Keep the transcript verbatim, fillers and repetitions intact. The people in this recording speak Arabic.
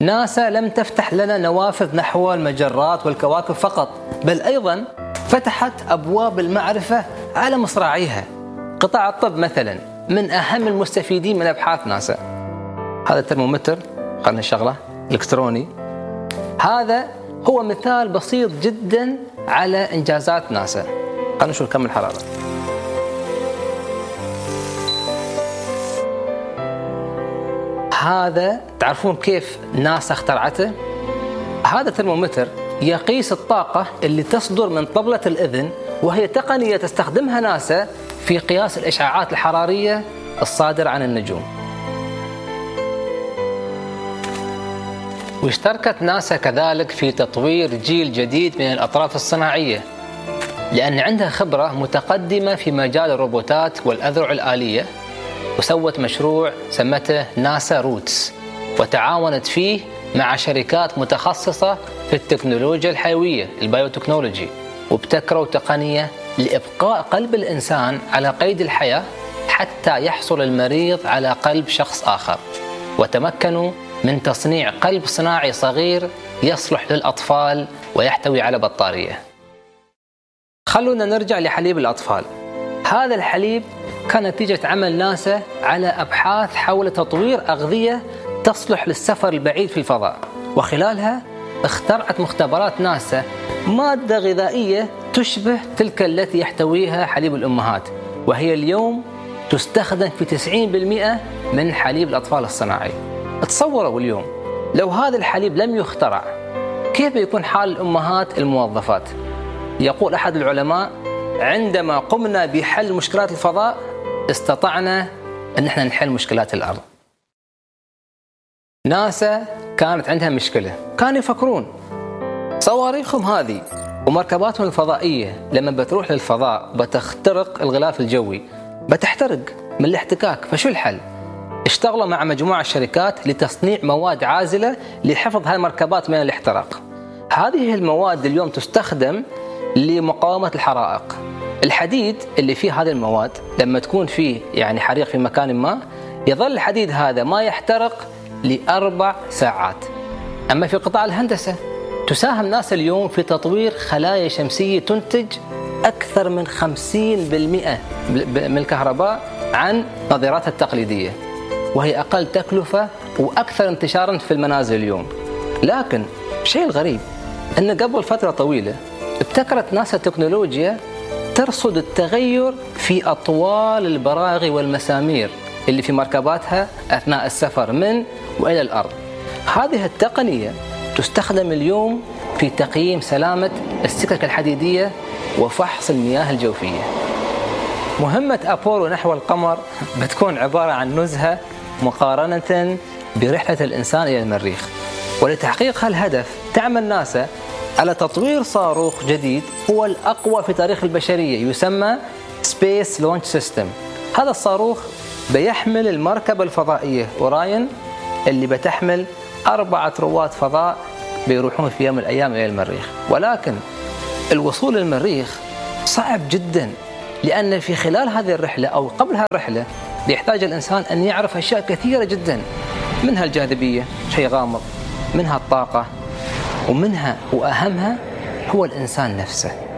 ناسا لم تفتح لنا نوافذ نحو المجرات والكواكب فقط، بل أيضا فتحت أبواب المعرفة على مصراعيها. قطاع الطب مثلا من أهم المستفيدين من أبحاث ناسا. هذا الترمومتر، خلنا نشغله، إلكتروني. هذا هو مثال بسيط جدا على إنجازات ناسا. خلنا نشوف كم الحرارة. هذا تعرفون كيف ناسا اخترعته؟ هذا الترمومتر يقيس الطاقة اللي تصدر من طبلة الإذن، وهي تقنية تستخدمها ناسا في قياس الإشعاعات الحرارية الصادرة عن النجوم. واشتركت ناسا كذلك في تطوير جيل جديد من الأطراف الصناعية، لأن عندها خبرة متقدمة في مجال الروبوتات والأذرع الآلية، وسوت مشروع سمته ناسا روتس، وتعاونت فيه مع شركات متخصصة في التكنولوجيا الحيوية البايوتكنولوجي، وابتكروا تقنية لإبقاء قلب الإنسان على قيد الحياة حتى يحصل المريض على قلب شخص آخر، وتمكنوا من تصنيع قلب صناعي صغير يصلح للأطفال ويحتوي على بطارية. خلونا نرجع لحليب الأطفال. هذا الحليب كان نتيجة عمل ناسا على أبحاث حول تطوير أغذية تصلح للسفر البعيد في الفضاء، وخلالها اخترعت مختبرات ناسا مادة غذائية تشبه تلك التي يحتويها حليب الأمهات، وهي اليوم تستخدم في تسعين بالمئة من حليب الأطفال الصناعي. تصوروا اليوم لو هذا الحليب لم يخترع، كيف يكون حال الأمهات الموظفات؟ يقول أحد العلماء: عندما قمنا بحل مشكلات الفضاء استطعنا أن احنا نحل مشكلات الأرض. ناسا كانت عندها مشكلة، كانوا يفكرون صواريخهم هذه ومركباتهم الفضائية لما بتروح للفضاء بتخترق الغلاف الجوي، بتحترق من الاحتكاك، فشو الحل؟ اشتغلوا مع مجموعة شركات لتصنيع مواد عازلة لحفظ هاي المركبات من الاحتراق. هذه المواد اليوم تستخدم لمقاومة الحرائق. الحديد اللي فيه هذه المواد لما تكون فيه يعني حريق في مكان ما، يظل الحديد هذا ما يحترق لأربع ساعات. أما في قطاع الهندسة تساهم ناسا اليوم في تطوير خلايا شمسية تنتج أكثر من خمسين بالمئة من الكهرباء عن نظيراتها التقليدية، وهي أقل تكلفة وأكثر انتشارا في المنازل اليوم. لكن الشيء الغريب أن قبل فترة طويلة ابتكرت ناسا تكنولوجيا ترصد التغير في أطوال البراغي والمسامير اللي في مركباتها أثناء السفر من وإلى الأرض. هذه التقنية تستخدم اليوم في تقييم سلامة السكك الحديدية وفحص المياه الجوفية. مهمة أبولو نحو القمر بتكون عبارة عن نزهة مقارنة برحلة الإنسان إلى المريخ، ولتحقيق هالهدف تعمل ناسا على تطوير صاروخ جديد هو الأقوى في تاريخ البشرية، يسمى Space Launch System. هذا الصاروخ بيحمل المركبة الفضائية أوراين اللي بتحمل أربعة رواد فضاء بيروحون في يوم من الأيام إلى المريخ. ولكن الوصول للمريخ صعب جدا، لأن في خلال هذه الرحلة أو قبل هذه الرحلة بيحتاج الإنسان أن يعرف أشياء كثيرة جدا، منها الجاذبية شيء غامض، منها الطاقة، ومنها وأهمها هو الإنسان نفسه.